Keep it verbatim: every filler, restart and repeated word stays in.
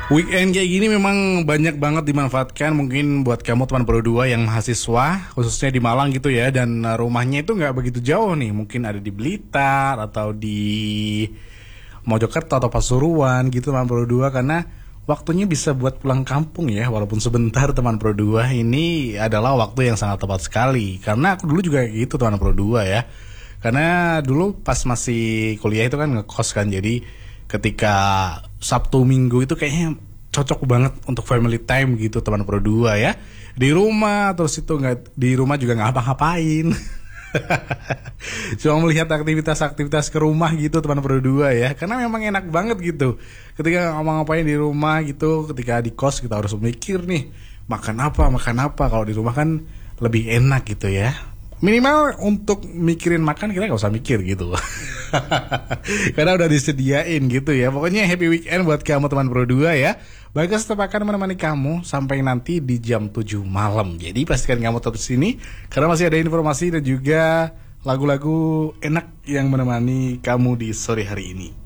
Weekend kayak gini memang banyak banget dimanfaatkan mungkin buat kamu teman Pro dua yang mahasiswa khususnya di Malang gitu ya, dan uh, rumahnya itu nggak begitu jauh nih, mungkin ada di Blitar atau di Mojokerto atau Pasuruan gitu teman Pro dua, karena waktunya bisa buat pulang kampung ya walaupun sebentar. Teman Pro dua ini adalah waktu yang sangat tepat sekali, karena aku dulu juga gitu teman Pro dua ya, karena dulu pas masih kuliah itu kan ngekos kan, jadi ketika Sabtu Minggu itu kayaknya cocok banget untuk family time gitu teman Pro dua ya. Di rumah terus itu nggak, di rumah juga nggak apa-ngapain. Cuma melihat aktivitas-aktivitas ke rumah gitu teman Pro dua ya. Karena memang enak banget gitu. Ketika ngapa-ngapain di rumah gitu, ketika di kos kita harus mikir nih makan apa, makan apa. Kalau di rumah kan lebih enak gitu ya. Minimal untuk mikirin makan kita gak usah mikir gitu. Karena udah disediain gitu ya. Pokoknya happy weekend buat kamu teman Pro dua ya. Bagas tetap akan menemani kamu sampai nanti di jam tujuh malam. Jadi pastikan kamu tetap di sini karena masih ada informasi dan juga lagu-lagu enak yang menemani kamu di sore hari ini.